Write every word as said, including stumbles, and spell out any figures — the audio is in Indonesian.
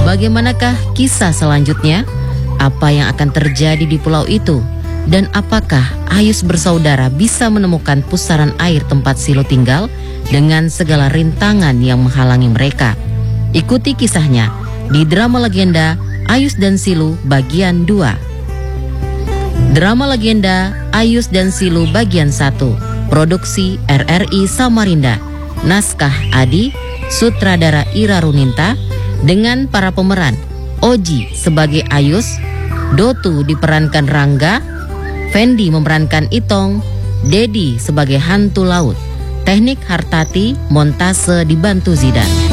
Bagaimanakah kisah selanjutnya? Apa yang akan terjadi di pulau itu? Dan apakah Ayus bersaudara bisa menemukan pusaran air tempat Silo tinggal dengan segala rintangan yang menghalangi mereka? Ikuti kisahnya di drama legenda Ayus dan Silo bagian dua. Drama legenda Ayus dan Silo bagian satu. Produksi R R I Samarinda. Naskah Adi, sutradara Ira Runinta, dengan para pemeran Oji sebagai Ayus, Dotu diperankan Rangga, Fendi memerankan Itong, Dedi sebagai hantu laut, teknik Hartati, montase dibantu Zidan.